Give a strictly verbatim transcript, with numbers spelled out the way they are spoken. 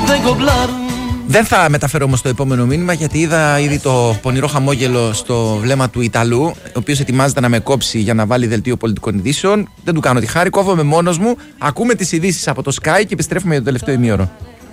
Δεν θα μεταφέρω όμως το επόμενο μήνυμα, γιατί είδα ήδη το πονηρό χαμόγελο στο βλέμμα του Ιταλού, ο οποίος ετοιμάζεται να με κόψει για να βάλει δελτίο πολιτικών ειδήσεων. Δεν του κάνω τη χάρη, κόβομαι μόνος μου. Ακούμε τις ειδήσεις από το Sky και επιστρέφουμε για το τελευταίο ημίωρο.